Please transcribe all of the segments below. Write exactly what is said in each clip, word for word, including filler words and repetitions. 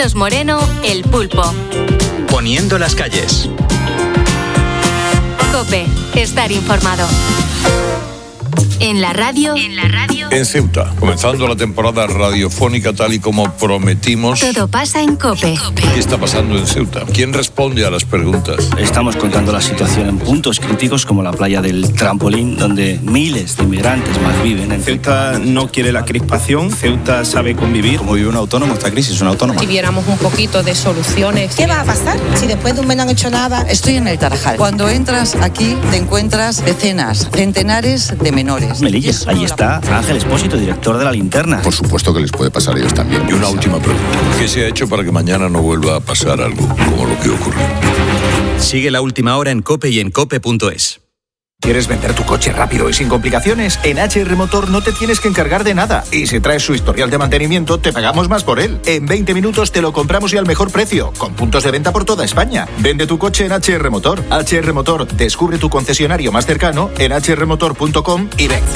Carlos Moreno, El Pulpo. Poniendo las calles. COPE, estar informado. En la radio. En la radio. En Ceuta, comenzando la temporada radiofónica tal y como prometimos. Todo pasa en COPE. ¿Qué está pasando en Ceuta? ¿Quién responde a las preguntas? Estamos contando la situación en puntos críticos como la playa del Trampolín, donde miles de inmigrantes más viven. En Ceuta no quiere la crispación, Ceuta sabe convivir. Como vive un autónomo, esta crisis es una autónoma. Si viéramos un poquito de soluciones. ¿Qué va a pasar si después de un mes no han hecho nada? Estoy en el Tarajal. Cuando entras aquí te encuentras decenas, centenares de menores. Melilla, ahí está Ángel Expósito, director de La Linterna. Por supuesto que les puede pasar a ellos también. Y una última pregunta. ¿Qué se ha hecho para que mañana no vuelva a pasar algo como lo que ocurrió? Sigue La Última Hora en COPE y en cope punto es. ¿Quieres vender tu coche rápido y sin complicaciones? En H R Motor no te tienes que encargar de nada. Y si traes su historial de mantenimiento, te pagamos más por él. En veinte minutos te lo compramos y al mejor precio, con puntos de venta por toda España. Vende tu coche en H R Motor. H R Motor, descubre tu concesionario más cercano en h r motor punto com y ven.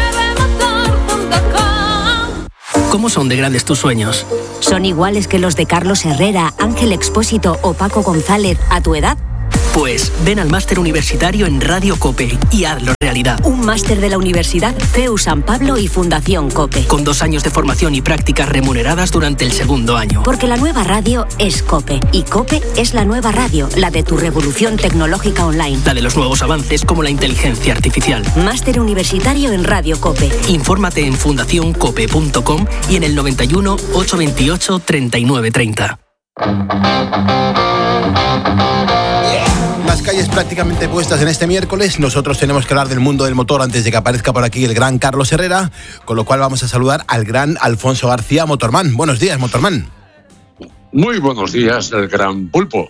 ¿Cómo son de grandes tus sueños? ¿Son iguales que los de Carlos Herrera, Ángel Expósito o Paco González a tu edad? Pues ven al máster universitario en Radio COPE y hazlo realidad. Un máster de la Universidad C E U San Pablo y Fundación COPE. Con dos años de formación y prácticas remuneradas durante el segundo año. Porque la nueva radio es COPE. Y COPE es la nueva radio, la de tu revolución tecnológica online. La de los nuevos avances como la inteligencia artificial. Máster universitario en Radio COPE. Infórmate en fundación cope punto com y en el noventa y uno, ochocientos veintiocho, treinta y nueve treinta. Las calles prácticamente puestas en este miércoles. Nosotros tenemos que hablar del mundo del motor antes de que aparezca por aquí el gran Carlos Herrera, con lo cual vamos a saludar al gran Alfonso García, Motorman. Buenos días, Motorman. Muy buenos días, el gran Pulpo.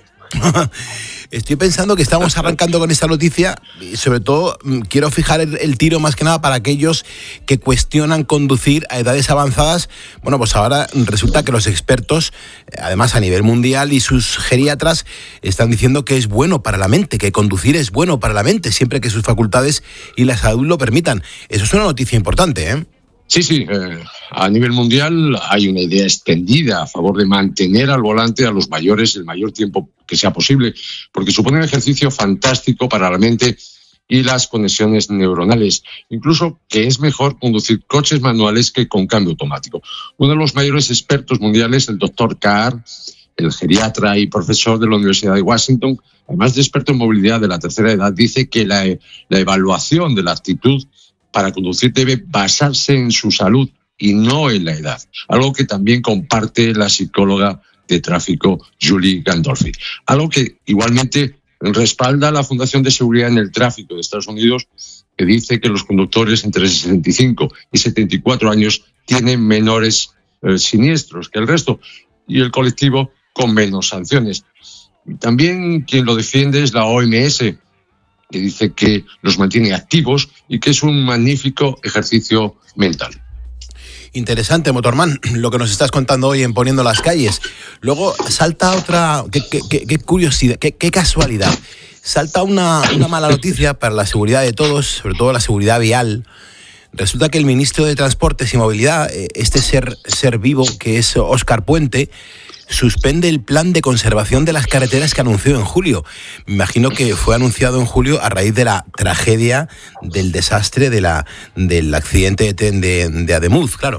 Estoy pensando que estamos arrancando con esta noticia y sobre todo quiero fijar el, el tiro más que nada para aquellos que cuestionan conducir a edades avanzadas. Bueno, pues ahora resulta que los expertos, además a nivel mundial y sus geriatras, están diciendo que es bueno para la mente, que conducir es bueno para la mente, siempre que sus facultades y la salud lo permitan. Eso es una noticia importante, ¿eh? Sí, sí, eh, a nivel mundial hay una idea extendida a favor de mantener al volante a los mayores el mayor tiempo que sea posible, porque supone un ejercicio fantástico para la mente y las conexiones neuronales. Incluso que es mejor conducir coches manuales que con cambio automático. Uno de los mayores expertos mundiales, el doctor Carr, el geriatra y profesor de la Universidad de Washington, además de experto en movilidad de la tercera edad, dice que la, la evaluación de la actitud para conducir debe basarse en su salud y no en la edad, algo que también comparte la psicóloga de tráfico Julie Gandolfi, algo que igualmente respalda la Fundación de Seguridad en el Tráfico de Estados Unidos, que dice que los conductores entre sesenta y cinco y setenta y cuatro años tienen menores eh, siniestros que el resto y el colectivo con menos sanciones. También quien lo defiende es la O M S, que dice que los mantiene activos y que es un magnífico ejercicio mental. Interesante, Motorman, lo que nos estás contando hoy en Poniendo las Calles. Luego salta otra, qué, qué, qué, qué curiosidad, qué, qué casualidad. Salta una, una mala noticia para la seguridad de todos, sobre todo la seguridad vial. Resulta que el ministro de Transportes y Movilidad, este ser, ser vivo que es Óscar Puente, suspende el plan de conservación de las carreteras que anunció en julio. Me imagino que fue anunciado en julio a raíz de la tragedia del desastre de la, del accidente de tren de, de Ademuz, claro.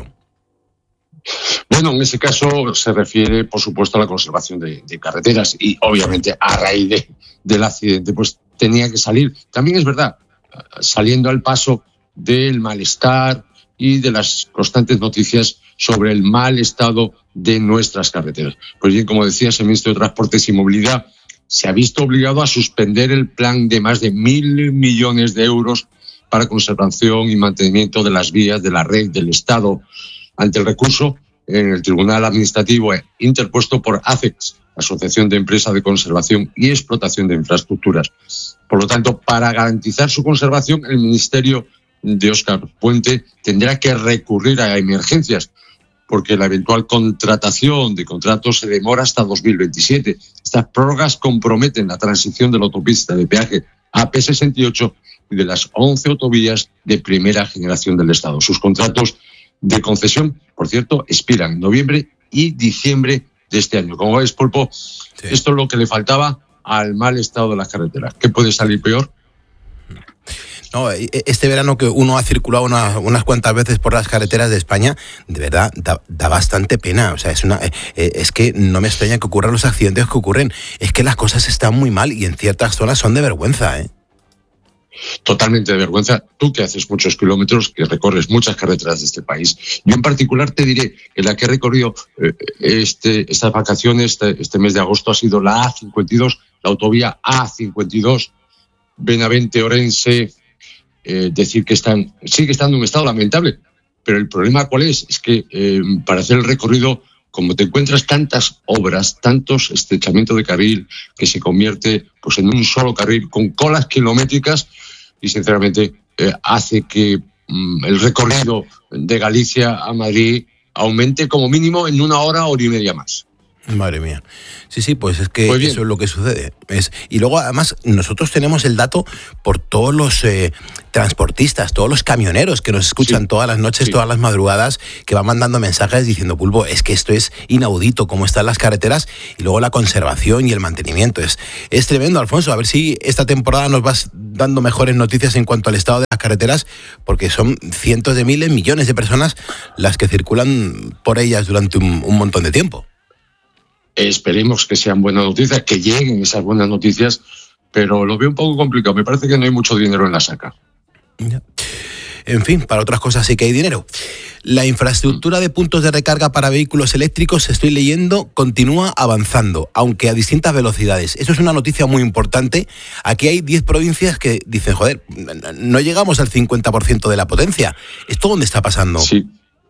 Bueno, en ese caso se refiere, por supuesto, a la conservación de, de carreteras y, obviamente, a raíz de, del accidente, pues tenía que salir. También es verdad, saliendo al paso del malestar y de las constantes noticias sobre el mal estado de nuestras carreteras. Pues bien, como decías, el ministro de Transportes y Movilidad se ha visto obligado a suspender el plan de más de mil millones de euros para conservación y mantenimiento de las vías de la red del Estado ante el recurso en el Tribunal Administrativo interpuesto por ACEX, Asociación de Empresas de Conservación y Explotación de Infraestructuras. Por lo tanto, para garantizar su conservación, el Ministerio de Óscar Puente tendrá que recurrir a emergencias, porque la eventual contratación de contratos se demora hasta dos mil veintisiete. Estas prórrogas comprometen la transición de la autopista de peaje A P sesenta y ocho y de las once autovías de primera generación del Estado. Sus contratos de concesión, por cierto, expiran en noviembre y diciembre de este año. Como ves, Pulpo, sí. Esto es lo que le faltaba al mal estado de las carreteras. ¿Qué puede salir peor? No, este verano que uno ha circulado una, unas cuantas veces por las carreteras de España, de verdad, da, da bastante pena. O sea, es, una, eh, es que no me extraña que ocurran los accidentes que ocurren. Es que las cosas están muy mal y en ciertas zonas son de vergüenza, ¿eh? Totalmente de vergüenza. Tú que haces muchos kilómetros, que recorres muchas carreteras de este país. Yo en particular te diré que la que he recorrido eh, este, estas vacaciones, este, este mes de agosto, ha sido la A cincuenta y dos, la autovía A cincuenta y dos, Benavente-Orense. Eh, decir que están, sigue estando en un estado lamentable, pero el problema ¿cuál es? Es que eh, para hacer el recorrido, como te encuentras tantas obras, tantos estrechamientos de carril, que se convierte pues en un solo carril con colas kilométricas, y sinceramente eh, hace que mm, el recorrido de Galicia a Madrid aumente como mínimo en una hora, hora y media más. Madre mía. Sí, sí, pues es que eso es lo que sucede. Es, y luego, además, nosotros tenemos el dato por todos los eh, transportistas, todos los camioneros que nos escuchan sí. todas las noches, sí. todas las madrugadas, que van mandando mensajes diciendo, Pulpo, es que esto es inaudito, cómo están las carreteras, y luego la conservación y el mantenimiento. Es, es tremendo, Alfonso. A ver si esta temporada nos vas dando mejores noticias en cuanto al estado de las carreteras, porque son cientos de miles, millones de personas las que circulan por ellas durante un, un montón de tiempo. Esperemos que sean buenas noticias, que lleguen esas buenas noticias, pero lo veo un poco complicado. Me parece que no hay mucho dinero en la saca. En fin, para otras cosas sí que hay dinero. La infraestructura de puntos de recarga para vehículos eléctricos, estoy leyendo, continúa avanzando, aunque a distintas velocidades. Eso es una noticia muy importante. Aquí hay diez provincias que dicen, joder, no llegamos al cincuenta por ciento de la potencia. ¿Esto dónde está pasando? Sí.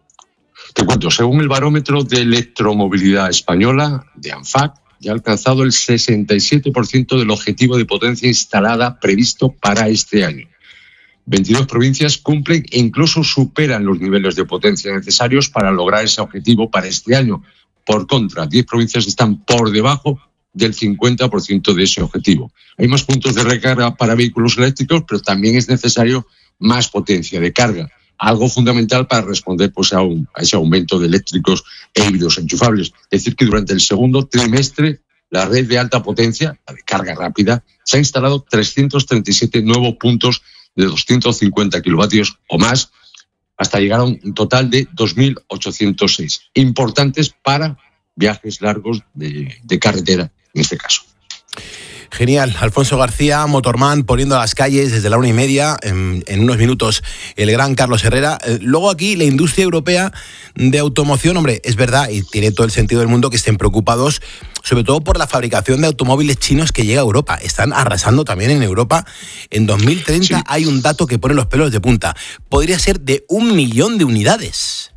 Te cuento, según el barómetro de electromovilidad española, de ANFAC, ya ha alcanzado el sesenta y siete por ciento del objetivo de potencia instalada previsto para este año. veintidós provincias cumplen e incluso superan los niveles de potencia necesarios para lograr ese objetivo para este año. Por contra, diez provincias están por debajo del cincuenta por ciento de ese objetivo. Hay más puntos de recarga para vehículos eléctricos, pero también es necesario más potencia de carga. Algo fundamental para responder pues, a, un, a ese aumento de eléctricos e híbridos enchufables. Es decir, que durante el segundo trimestre la red de alta potencia, la de carga rápida, se ha instalado trescientos treinta y siete nuevos puntos de doscientos cincuenta kilovatios o más, hasta llegar a un total de dos mil ochocientos seis. Importantes para viajes largos de, de carretera, en este caso. Genial. Alfonso García, Motorman, poniendo a las calles desde la una y media, en, en unos minutos el gran Carlos Herrera. Eh, luego aquí la industria europea de automoción, hombre, es verdad y tiene todo el sentido del mundo que estén preocupados, sobre todo por la fabricación de automóviles chinos que llega a Europa. Están arrasando también en Europa. En dos mil treinta sí. Hay un dato que pone los pelos de punta. Podría ser de un millón de unidades.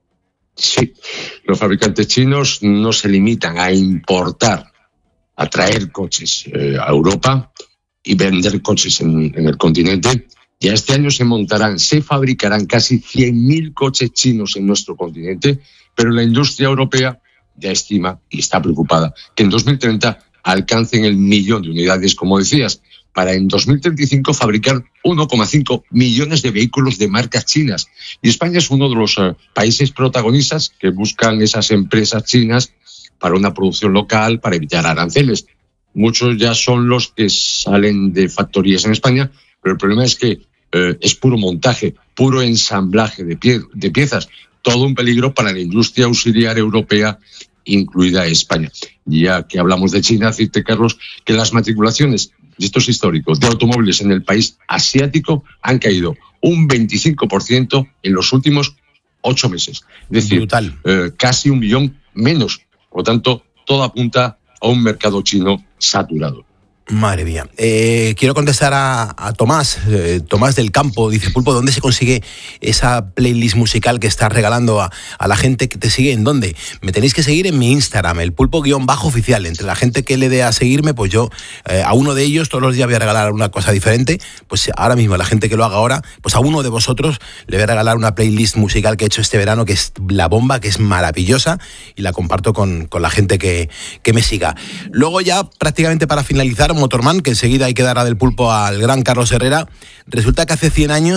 Sí, los fabricantes chinos no se limitan a importar, a traer coches eh, a Europa y vender coches en, en el continente. Ya este año se montarán, se fabricarán casi cien mil coches chinos en nuestro continente, pero la industria europea ya estima y está preocupada que en dos mil treinta alcancen el millón de unidades, como decías, para en dos mil treinta y cinco fabricar uno coma cinco millones de vehículos de marcas chinas. Y España es uno de los uh, países protagonistas que buscan esas empresas chinas para una producción local, para evitar aranceles. Muchos ya son los que salen de factorías en España, pero el problema es que eh, es puro montaje, puro ensamblaje de, pie, de piezas. Todo un peligro para la industria auxiliar europea, incluida España. Ya que hablamos de China, decirte, Carlos, que las matriculaciones, y esto es histórico, de automóviles en el país asiático han caído un veinticinco por ciento en los últimos ocho meses. Es decir, eh, casi un millón menos. Por lo tanto, todo apunta a un mercado chino saturado. Madre mía. Eh, quiero contestar a, a Tomás, eh, Tomás del Campo. Dice, Pulpo, ¿dónde se consigue esa playlist musical que estás regalando a, a la gente que te sigue? ¿En dónde? Me tenéis que seguir en mi Instagram, el pulpo-oficial. Entre la gente que le dé a seguirme, pues yo eh, a uno de ellos todos los días voy a regalar una cosa diferente. Pues ahora mismo, a la gente que lo haga ahora, pues a uno de vosotros le voy a regalar una playlist musical que he hecho este verano, que es la bomba, que es maravillosa, y la comparto con, con la gente que, que me siga. Luego ya, prácticamente para finalizar, Motorman, que enseguida hay que dar a del pulpo al gran Carlos Herrera. Resulta que hace cien años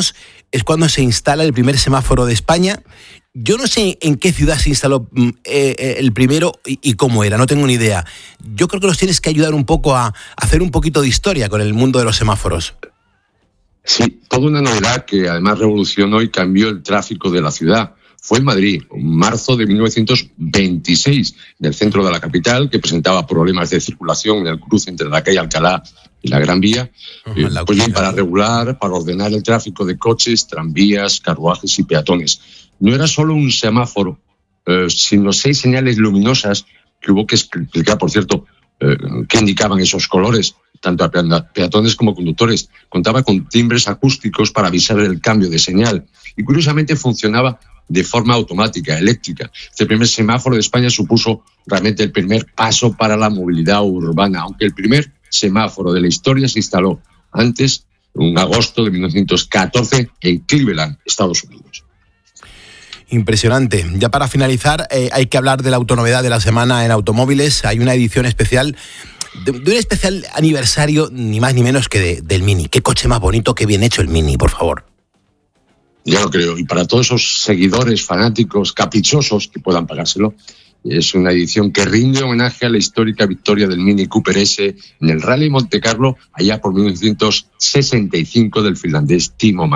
es cuando se instala el primer semáforo de España. Yo no sé en qué ciudad se instaló eh, el primero y, y cómo era, no tengo ni idea. Yo creo que nos tienes que ayudar un poco a, a hacer un poquito de historia con el mundo de los semáforos. Sí, toda una novedad que además revolucionó y cambió el tráfico de la ciudad. Fue en Madrid, en marzo de mil novecientos veintiséis, en el centro de la capital, que presentaba problemas de circulación en el cruce entre la calle Alcalá y la Gran Vía. Eh, pues bien, para regular, para ordenar el tráfico de coches, tranvías, carruajes y peatones. No era solo un semáforo, eh, sino seis señales luminosas que hubo que explicar, por cierto, eh, qué indicaban esos colores, tanto a peatones como conductores. Contaba con timbres acústicos para avisar el cambio de señal. Y curiosamente funcionaba de forma automática, eléctrica. Este primer semáforo de España supuso realmente el primer paso para la movilidad urbana, aunque el primer semáforo de la historia se instaló antes, en agosto de mil novecientos catorce, en Cleveland, Estados Unidos. Impresionante. Ya para finalizar, eh, hay que hablar de la autonovedad de la semana en automóviles. Hay una edición especial, de, de un especial aniversario, ni más ni menos que de, del Mini. Qué coche más bonito, qué bien hecho el Mini, por favor. Ya lo creo. Y para todos esos seguidores, fanáticos, caprichosos que puedan pagárselo, es una edición que rinde homenaje a la histórica victoria del Mini Cooper S en el Rally Monte Carlo allá por mil novecientos sesenta y cinco del finlandés Timo Magnus.